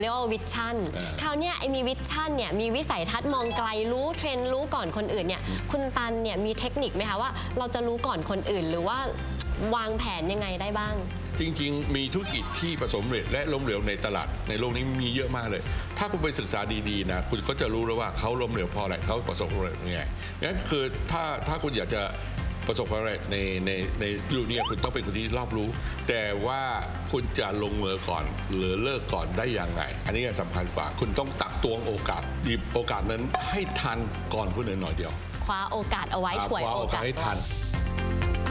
เรียกว่าวิชั่นคราวนี้ไอ้มีวิชั่นเนี่ยมีวิสัยทัศน์มองไกลรู้เทรนด์รู้ก่อนคนอื่นเนี่ยคุณตันเนี่ยมีเทคนิคไหมคะว่าเราจะรู้ก่อนคนอื่นหรือว่าวางแผนยังไงได้บ้างจริงๆมีธุรกิจที่ประสบความสำเร็จและล้มเหลวในตลาดในโลกนี้มีเยอะมากเลยถ้าคุณไปศึกษาดีๆนะคุณก็จะรู้แล้วว่าเขาล้มเหลวเพราะอะไรเขาประสบความสำเร็จยังไงงั้นคือถ้าคุณอยากจะประสบความสำเร็จในยุคนี้คุณต้องเป็นคนที่รอบรู้แต่ว่าคุณจะลงมือก่อนหรือเลิกก่อนได้ยังไงอันนี้สำคัญกว่าคุณต้องตักตวงโอกาสหยิบโอกาสนั้นให้ทันก่อนคนอื่นหน่อยเดียวคว้าโอกาสเอาไว้ฉวยโอกาสให้ทัน